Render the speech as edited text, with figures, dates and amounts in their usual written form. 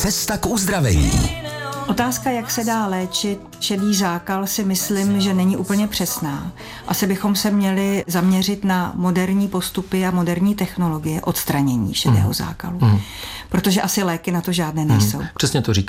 Cesta k uzdravení. Otázka, jak se dá léčit šedý zákal, si myslím, že není úplně přesná. Asi bychom se měli zaměřit na moderní postupy a moderní technologie odstranění šedého zákalu. Protože asi léky na to žádné nejsou. Přesně to říká